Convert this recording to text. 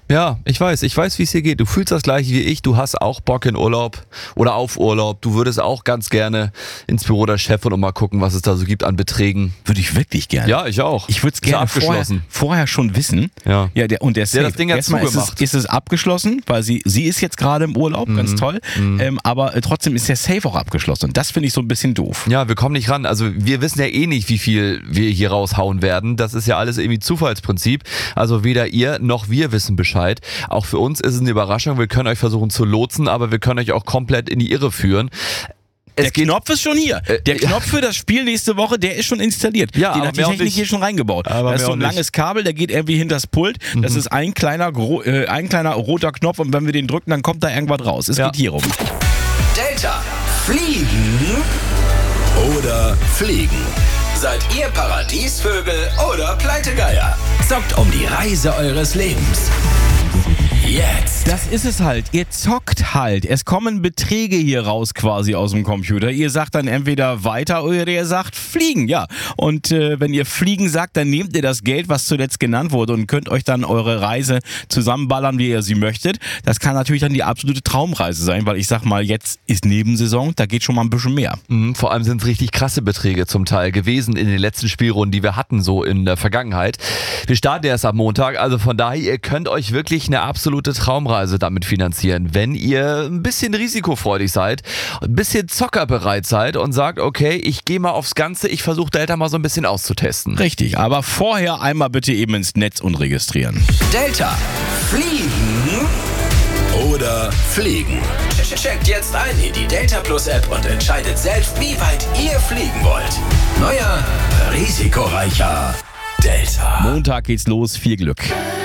Ja, ich weiß, wie es dir geht. Du fühlst das gleiche wie ich. Du hast auch Bock in Urlaub oder auf Urlaub. Du würdest auch ganz gerne ins Büro der Chefin und mal gucken, was es da so gibt an Beträgen. Würde ich wirklich gerne. Ja, ich auch. Ich würde es gerne vorher schon wissen. Ja. Ja, der das Ding hat erstmal zugemacht. ist es abgeschlossen, weil sie ist jetzt gerade im Urlaub, ganz toll. Aber trotzdem ist der Safe auch abgeschlossen. Und das finde ich so ein bisschen doof. Ja, wir kommen nicht ran. Also wir wissen ja eh nicht, wie viel wir hier raushauen werden. Das ist ja alles irgendwie Zufallsprinzip. Also weder ihr noch wir wissen Bescheid. Auch für uns ist es eine Überraschung. Wir können euch versuchen zu lotsen, aber wir können euch auch komplett in die Irre führen. Der Knopf ist schon hier. Der Knopf für das Spiel nächste Woche, der ist schon installiert. Ja, den aber hat die Technik hier schon reingebaut. Aber da ist so ein mehr auch langes Kabel, der geht irgendwie hinters Pult. Das ist ein kleiner roter Knopf und wenn wir den drücken, dann kommt da irgendwas raus. Es geht hier rum. Delta. Fliegen oder fliegen? Seid ihr Paradiesvögel oder Pleitegeier? Zockt um die Reise eures Lebens. Jetzt. Das ist es halt. Ihr zockt halt. Es kommen Beträge hier raus quasi aus dem Computer. Ihr sagt dann entweder weiter oder ihr sagt fliegen, ja. Und wenn ihr fliegen sagt, dann nehmt ihr das Geld, was zuletzt genannt wurde und könnt euch dann eure Reise zusammenballern, wie ihr sie möchtet. Das kann natürlich dann die absolute Traumreise sein, weil ich sag mal, jetzt ist Nebensaison, da geht schon mal ein bisschen mehr. Vor allem sind es richtig krasse Beträge zum Teil gewesen in den letzten Spielrunden, die wir hatten so in der Vergangenheit. Wir starten erst am Montag, also von daher, ihr könnt euch wirklich eine absolute Traumreise damit finanzieren, wenn ihr ein bisschen risikofreudig seid, ein bisschen zockerbereit seid und sagt, okay, ich gehe mal aufs Ganze, ich versuche Delta mal so ein bisschen auszutesten. Richtig, aber vorher einmal bitte eben ins Netz und registrieren. Delta. Fliegen oder fliegen? Checkt jetzt ein in die Delta Plus App und entscheidet selbst, wie weit ihr fliegen wollt. Neuer, risikoreicher Delta. Montag geht's los, viel Glück.